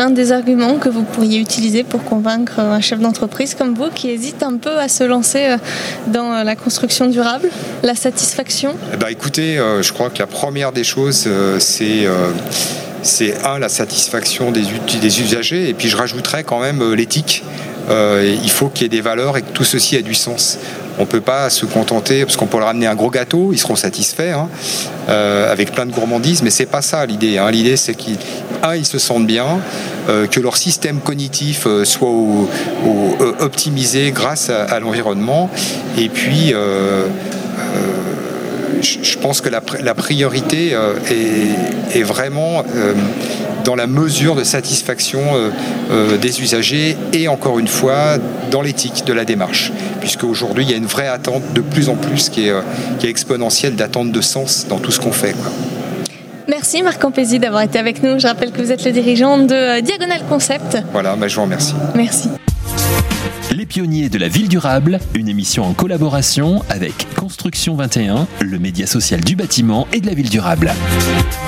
l'un des arguments que vous pourriez utiliser pour convaincre un chef d'entreprise comme vous qui hésite un peu à se lancer dans la construction durable, la satisfaction? Écoutez, je crois que la première des choses, c'est la satisfaction des usagers, et puis je rajouterais quand même l'éthique. Il faut qu'il y ait des valeurs et que tout ceci ait du sens. On ne peut pas se contenter, parce qu'on peut leur amener un gros gâteau, ils seront satisfaits, avec plein de gourmandises, mais c'est pas ça l'idée. L'idée, c'est qu'ils se sentent bien, que leur système cognitif soit optimisé grâce à l'environnement, et puis je pense que la priorité est vraiment dans la mesure de satisfaction des usagers, et encore une fois dans l'éthique de la démarche, puisque aujourd'hui il y a une vraie attente de plus en plus qui est exponentielle, d'attente de sens dans tout ce qu'on fait, quoi. Merci Marc Campesi d'avoir été avec nous. Je rappelle que vous êtes le dirigeant de Diagonal Concept. Voilà, je vous remercie. Merci. Les pionniers de la ville durable, une émission en collaboration avec Construction 21, le média social du bâtiment et de la ville durable.